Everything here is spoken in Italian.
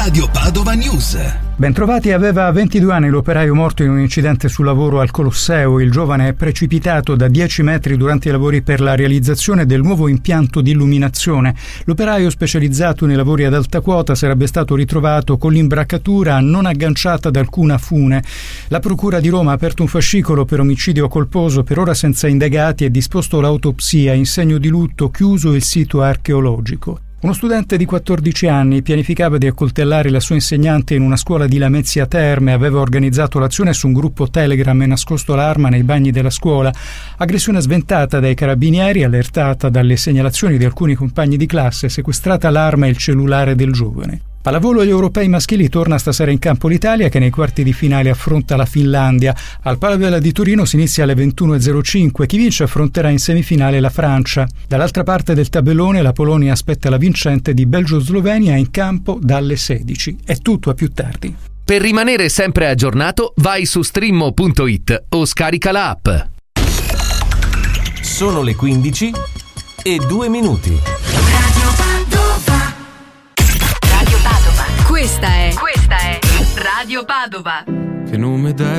Radio Padova News. Bentrovati. Aveva 22 anni l'operaio morto in un incidente sul lavoro al Colosseo. Il giovane è precipitato da 10 metri durante i lavori per la realizzazione del nuovo impianto di illuminazione. L'operaio, specializzato nei lavori ad alta quota, sarebbe stato ritrovato con l'imbraccatura non agganciata ad alcuna fune. La Procura di Roma ha aperto un fascicolo per omicidio colposo, per ora senza indagati, e disposto l'autopsia. In segno di lutto chiuso il sito archeologico. Uno studente di 14 anni pianificava di accoltellare la sua insegnante in una scuola di Lamezia Terme. Aveva organizzato l'azione su un gruppo Telegram e nascosto l'arma nei bagni della scuola. Aggressione sventata dai carabinieri, allertata dalle segnalazioni di alcuni compagni di classe, sequestrata l'arma e il cellulare del giovane. Pallavolo agli europei maschili, torna stasera in campo l'Italia, che nei quarti di finale affronta la Finlandia. Al Palavela di Torino si inizia alle 21:05. Chi vince affronterà in semifinale la Francia. Dall'altra parte del tabellone la Polonia aspetta la vincente di Belgio-Slovenia in campo dalle 16. È tutto, a più tardi. Per rimanere sempre aggiornato, vai su streammo.it o scarica la app. Sono le 15:02. Questa è Radio Padova. Che nome dai?